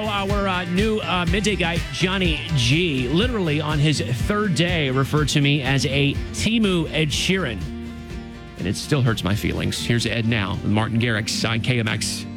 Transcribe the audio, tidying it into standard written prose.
Our new midday guy, Johnny G, literally on his third day referred to me as a Temu Ed Sheeran. And it still hurts my feelings. Here's Ed now with Martin Garrix on KMX.